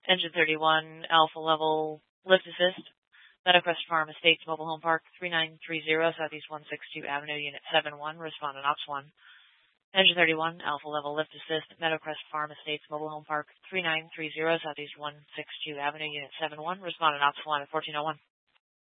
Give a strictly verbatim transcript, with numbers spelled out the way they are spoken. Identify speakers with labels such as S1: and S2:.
S1: Engine thirty-one, Alpha Level Lift Assist, Meadowcrest Farm Estates Mobile Home Park, three nine three zero Southeast one sixty-two Avenue, Unit seven one, respond on Ops one. Engine thirty-one, Alpha Level Lift Assist, Meadowcrest Farm Estates Mobile Home Park, three nine three zero Southeast one sixty-two Avenue, Unit seven one, respond on Ops one at fourteen oh one.